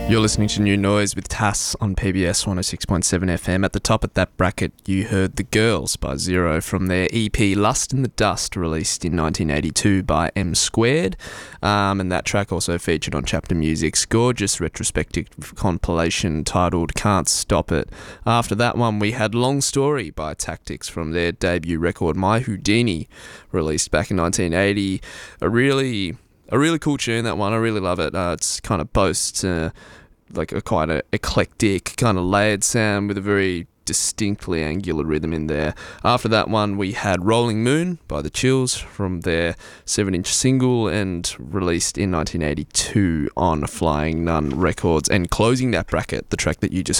You're listening to New Noise with Tass on PBS 106.7 FM. At the top of that bracket, you heard The Girls by Zero from their EP Lust in the Dust, released in 1982 by M Squared. And that track also featured on Chapter Music's gorgeous retrospective compilation titled Can't Stop It. After that one, we had Long Story by Tactics from their debut record My Houdini, released back in 1980. A really cool tune, that one. I really love it. It's kind of boasts like a quite a eclectic kind of layered sound with a very distinctly angular rhythm in there. After that one, we had Rolling Moon by The Chills from their 7-inch single and released in 1982 on Flying Nun Records. And closing that bracket, the track that you just